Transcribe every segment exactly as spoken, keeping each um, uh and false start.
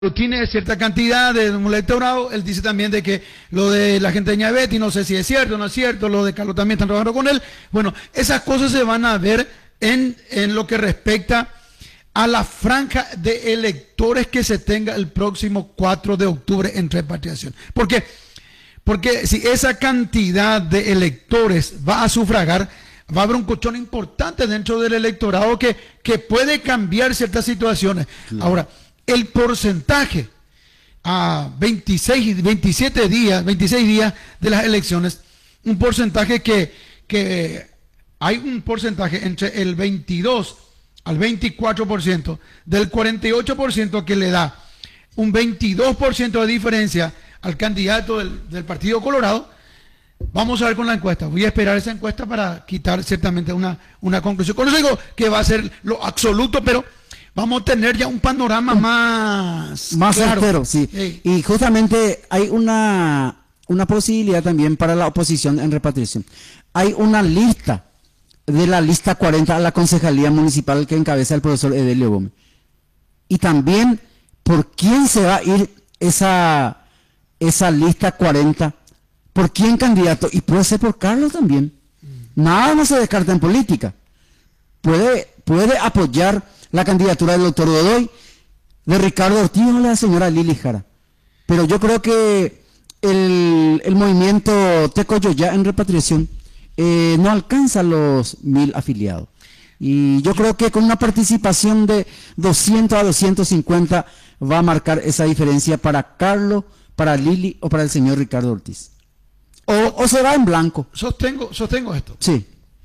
tiene cierta cantidad de un electorado. Él dice también de que lo de la gente de Ñabeti, no sé si es cierto o no es cierto, lo de Carlos también están trabajando con él. Bueno, esas cosas se van a ver en, en lo que respecta a la franja de electores que se tenga el próximo cuatro de octubre en repatriación. ¿Por qué? Porque si esa cantidad de electores va a sufragar, va a haber un colchón importante dentro del electorado que, que puede cambiar ciertas situaciones. Claro. Ahora, el porcentaje a veintiséis, veintisiete días, veintiséis días de las elecciones, un porcentaje que, que hay un porcentaje entre el veintidós al veinticuatro por ciento, del cuarenta y ocho por ciento que le da un veintidós por ciento de diferencia al candidato del, del Partido Colorado. Vamos a ver con la encuesta. Voy a esperar esa encuesta para quitar ciertamente una, una conclusión. Con eso digo que va a ser lo absoluto, pero vamos a tener ya un panorama más más claro. certero, sí. sí. Y justamente hay una, una posibilidad también para la oposición en repatriación. Hay una lista de la lista cuarenta a la concejalía municipal que encabeza el profesor Edelio Gómez. Y también por quién se va a ir esa, esa lista cuarenta, por quién candidato, y puede ser por Carlos también. Nada no se descarta en política. Puede, puede apoyar la candidatura del doctor Godoy, de Ricardo Ortiz o la señora Lili Jara. Pero yo creo que el, el movimiento Tecoyoyá en repatriación eh, no alcanza los mil afiliados. Y yo creo que con una participación de doscientos a doscientos cincuenta va a marcar esa diferencia para Carlos, para Lili o para el señor Ricardo Ortiz. O, o se va en blanco. Sostengo, sostengo esto. Sí.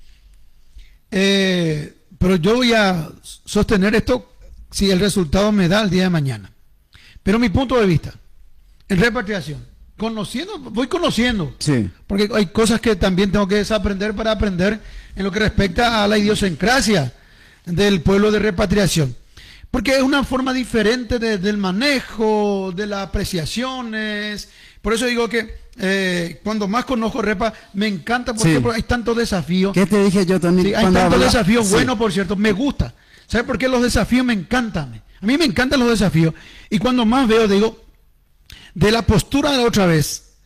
Eh... Pero yo voy a sostener esto si el resultado me da el día de mañana. Pero mi punto de vista, en repatriación, conociendo, voy conociendo, sí. Porque hay cosas que también tengo que desaprender para aprender en lo que respecta a la idiosincrasia del pueblo de repatriación. Porque es una forma diferente de, del manejo, de las apreciaciones. Por eso digo que eh, cuando más conozco Repa, me encanta porque sí. hay tantos desafíos. ¿Qué te dije yo también? Sí, hay tantos desafíos sí. buenos, por cierto, me gusta. ¿Sabes por qué los desafíos me encantan? A mí me encantan los desafíos. Y cuando más veo, digo, de la postura de la otra vez,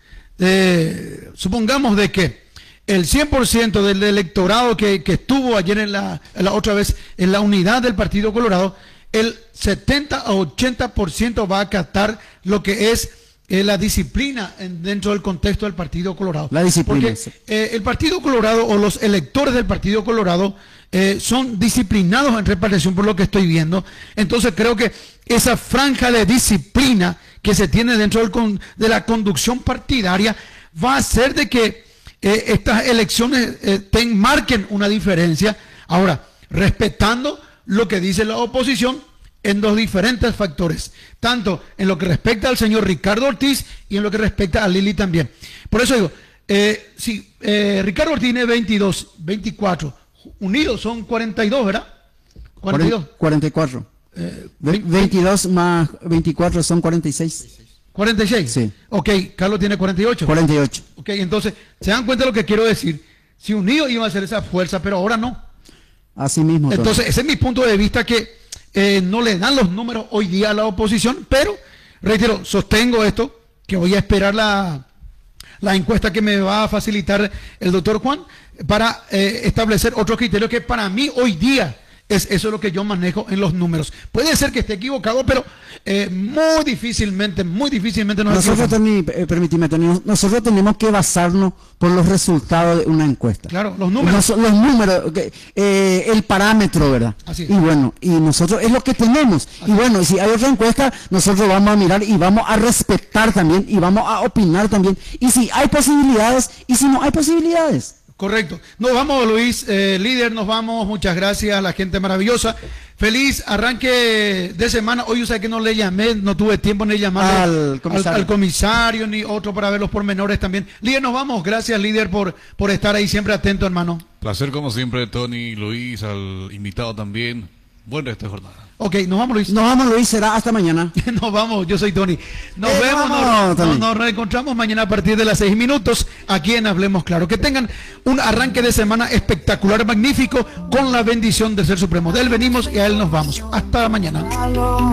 eh, supongamos de que el cien por ciento del electorado que, que estuvo ayer en la, en la otra vez en la unidad del Partido Colorado, el setenta a ochenta por ciento va a acatar lo que es eh, la disciplina en, dentro del contexto del Partido Colorado. La disciplina. Porque eh, el Partido Colorado o los electores del Partido Colorado eh, son disciplinados en repatriación por lo que estoy viendo. Entonces creo que esa franja de disciplina que se tiene dentro del con, de la conducción partidaria va a hacer de que eh, estas elecciones eh, ten, marquen una diferencia. Ahora, respetando lo que dice la oposición en dos diferentes factores, tanto en lo que respecta al señor Ricardo Ortiz y en lo que respecta a Lili también. Por eso digo, eh, si eh, Ricardo Ortiz tiene veintidós, veinticuatro, unidos son cuarenta y dos, ¿verdad? cuarenta y dos. cuarenta y cuatro. Eh, veintidós más veinticuatro son cuarenta y seis. ¿cuarenta y seis? Sí. Ok, Carlos tiene cuarenta y ocho. cuarenta y ocho. Ok, entonces, ¿se dan cuenta de lo que quiero decir? Si unidos iba a ser esa fuerza, pero ahora no. Así mismo. Entonces, ese es mi punto de vista, que eh, no le dan los números hoy día a la oposición, pero, reitero, sostengo esto, que voy a esperar la, la encuesta que me va a facilitar el doctor Juan para eh, establecer otros criterios que para mí hoy día es eso es lo que yo manejo en los números. Puede ser que esté equivocado, pero eh, muy difícilmente, muy difícilmente nos Nosotros también, eh, permíteme, nosotros tenemos que basarnos por los resultados de una encuesta. Claro, los números. Los, los números, eh, el parámetro, ¿verdad? Así es. Y bueno, y nosotros es lo que tenemos. Así y bueno, si hay otra encuesta, nosotros vamos a mirar y vamos a respetar también y vamos a opinar también. Y si hay posibilidades y si no hay posibilidades. Correcto. Nos vamos, Luis, eh, líder, nos vamos. Muchas gracias a la gente maravillosa. Feliz arranque de semana. Hoy usted que no le llamé, no tuve tiempo ni llamar al comisario. Al, al comisario ni otro para ver los pormenores también. Líder, nos vamos. Gracias, líder, por, por estar ahí siempre atento, hermano. Placer como siempre, Tony, Luis, al invitado también. Buen resto de jornada. Ok, nos vamos, Luis. Nos vamos, Luis, será hasta mañana. Nos vamos, yo soy Tony. Nos eh, vemos, vamos, nos, nos, nos reencontramos mañana a partir de las seis minutos aquí en Hablemos Claro. Que tengan un arranque de semana espectacular, magnífico, con la bendición del Ser Supremo. De él venimos y a él nos vamos. Hasta mañana.